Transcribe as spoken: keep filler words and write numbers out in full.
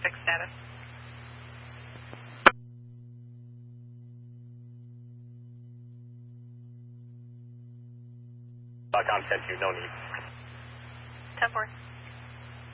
fixed status. Uh, contact you, no need. ten four.